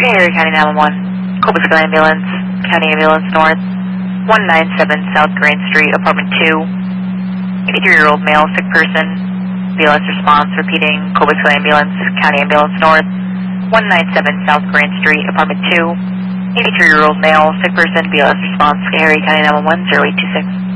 Erie County 911, Cobblestone Ambulance, County Ambulance North, 197 South Grand Street, Apartment 2, 83-year-old male, sick person, BLS response, repeating, Cobblestone Ambulance, County Ambulance North, 197 South Grand Street, Apartment 2, 83-year-old male, sick person, BLS response, Erie County 911, 0826.